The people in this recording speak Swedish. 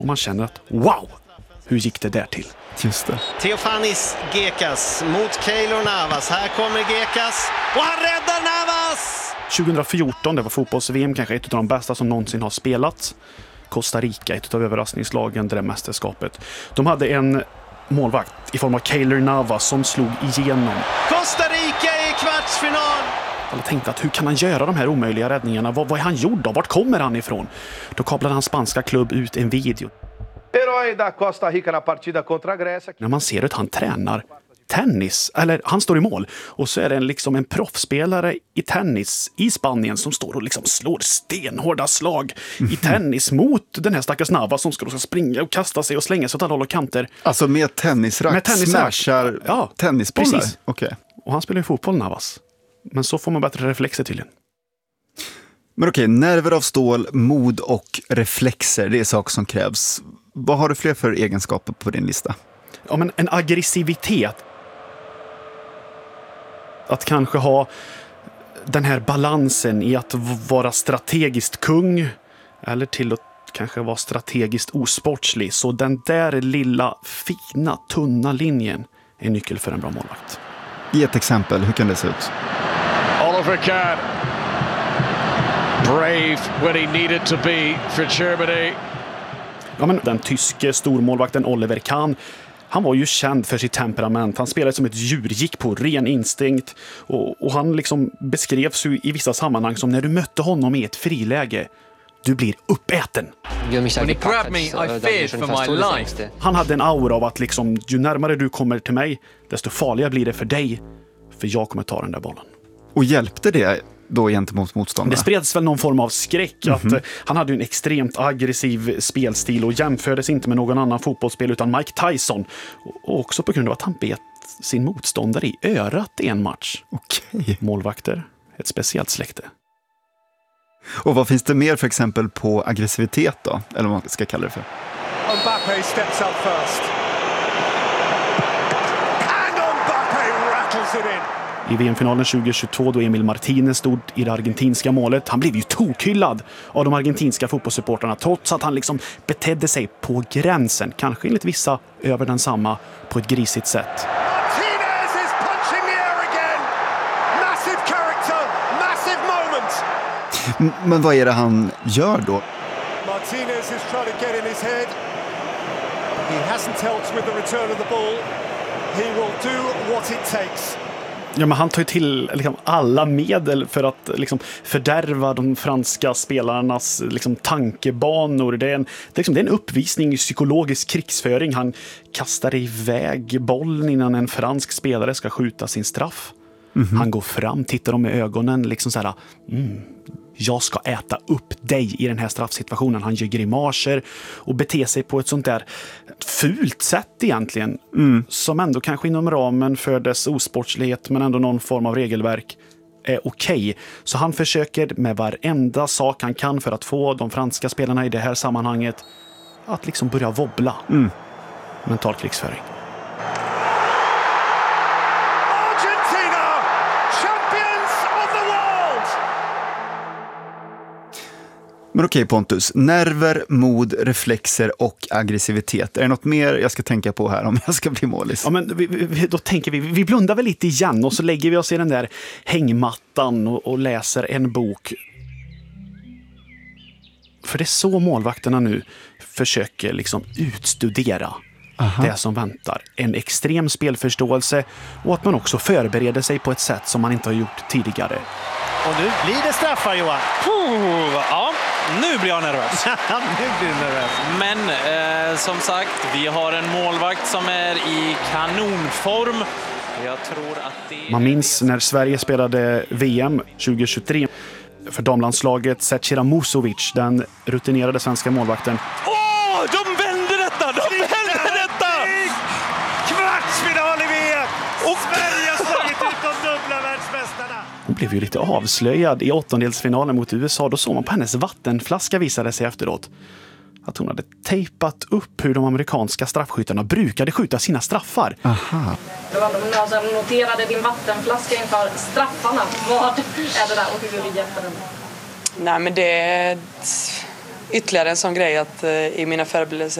Och man känner att wow, hur gick det där till? Just det. Theofanis Gekas mot Keylor Navas. Här kommer Gekas och han räddar Navas! 2014, det var fotbolls-VM, kanske ett av de bästa som någonsin har spelats. Costa Rica, ett av överraskningslagen, det där mästerskapet. De hade en målvakt i form av Keylor Navas som slog igenom. Costa Rica i kvartsfinal! Alla tänkte att hur kan han göra de här omöjliga räddningarna? Vad är han gjord av? Vart kommer han ifrån? Då kablade hans spanska klubb ut en video. När man ser att han tränar tennis, eller han står i mål och så är det liksom en proffsspelare i tennis i Spanien som står och liksom slår stenhårda slag i tennis mot den här stackars Navas som ska springa och kasta sig och slänga sig åt alla håll och kanter. Alltså med tennisrack smashar tennisbollar? Precis. Okay. Och han spelar ju fotboll, Navas. Men så får man bättre reflexer tydligen. Men okej, nerver av stål, mod och reflexer, det är saker som krävs. Vad har du fler för egenskaper på din lista? Ja, men en aggressivitet. Att kanske ha den här balansen i att vara strategiskt kung eller till att kanske vara strategiskt osportslig. Så den där lilla, fina, tunna linjen är nyckel för en bra målvakt. Ge ett exempel, hur kan det se ut? Oliver Kahn. Brave when he needed to be for Germany. Ja, men den tyske stormålvakten Oliver Kahn, han var ju känd för sitt temperament. Han spelade som ett djur, gick på ren instinkt. Och han liksom beskrevs ju i vissa sammanhang som när du mötte honom i ett friläge. Du blir uppäten. Han hade en aura av att liksom, ju närmare du kommer till mig, desto farligare blir det för dig. För jag kommer ta den där bollen. Och hjälpte det då gentemot motståndare? Det spreds väl någon form av skräck. Att han hade ju en extremt aggressiv spelstil och jämfördes inte med någon annan fotbollsspelare utan Mike Tyson. Och också på grund av att han bet sin motståndare i örat i en match. Okej. Målvakter, ett speciellt släkte. Och vad finns det mer för exempel på aggressivitet då? Eller vad man ska kalla det för? Mbappé steps up first. And Mbappé rattles it in. I VM-finalen 2022 då Emil Martinez stod i det argentinska målet. Han blev ju tokhyllad av de argentinska fotbollssupporterna trots att han liksom betedde sig på gränsen. Kanske enligt vissa över densamma på ett grisigt sätt. Martinez is punching the air again. Massive character, massive moment. Men vad är det han gör då? Martinez is trying to get in his head. He hasn't helped with the return of the ball. He will do what it takes. Ja, men han tar ju till liksom alla medel för att liksom fördärva de franska spelarnas liksom tankebanor. Det är en uppvisning i psykologisk krigsföring. Han kastar iväg bollen innan en fransk spelare ska skjuta sin straff. Han går fram, tittar dem i ögonen liksom så här, jag ska äta upp dig i den här straffsituationen. Han gör grimaser och beter sig på ett sånt där fult sätt egentligen. Som ändå kanske inom ramen för dess osportslighet men ändå någon form av regelverk är okej. Så han försöker med varenda sak han kan för att få de franska spelarna i det här sammanhanget att liksom börja wobbla. Mental krigsföring. Men okej Pontus, nerver, mod, reflexer och aggressivitet. Är det något mer jag ska tänka på här om jag ska bli målis? Ja, men då tänker vi blundar väl lite igen och så lägger vi oss i den där hängmattan och läser en bok. För det är så målvakterna nu försöker liksom utstudera det som väntar. En extrem spelförståelse och att man också förbereder sig på ett sätt som man inte har gjort tidigare. Och nu blir det straffar, Johan. Ja, nu blir jag nervös. Nu blir det nervös. Men som sagt, vi har en målvakt som är i kanonform. Jag tror att det... Man minns när Sverige spelade VM 2023 för damlandslaget Zecira Musovic, den rutinerade svenska målvakten. De vänder detta! De vänder detta! Kvartsfinal i VM! Och Sverige har slagit ut de dubbla världsmästarna. Hon blev ju lite avslöjad i åttondelsfinalen mot USA. Då såg man på hennes vattenflaska, visade sig efteråt, att hon hade tejpat upp hur de amerikanska straffskyttarna brukade skjuta sina straffar. Aha. De noterade din vattenflaska inför straffarna. Vad är det där och hur hjälper den? Nej, men det ytterligare en sån grej att i mina förberedelser